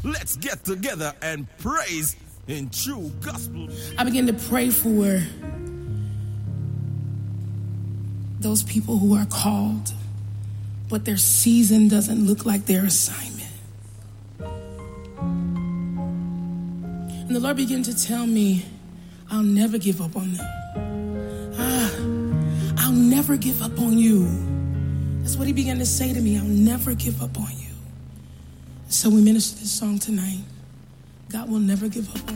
Let's get together and praise in true gospel. I begin to pray for those people who are called, but their season doesn't look like their assignment. And the Lord began to tell me, I'll never give up on them. I'll never give up on you. That's what he began to say to me. I'll never give up on you. So we minister this song tonight. God will never give up on you.